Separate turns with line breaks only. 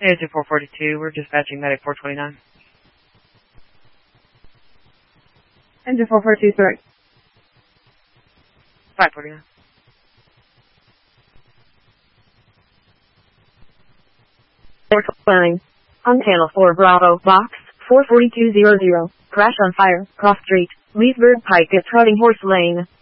Agent 442, we're dispatching medic 429.
Engine 442, sorry.
549.
Flying. On channel 4 Bravo, box 44200. Crash on fire, cross street, Leesburg Pike at Trotting Horse Lane.